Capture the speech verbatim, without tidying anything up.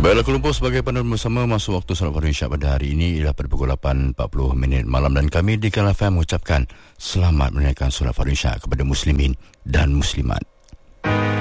Baiklah, Kuala sebagai penerima bersama masuk waktu salat Fardu Isyak pada hari ini ialah pada pukul lapan empat puluh minit malam, dan kami di Kala F M mengucapkan selamat menunaikan solat Fardu Isyak kepada muslimin dan muslimat.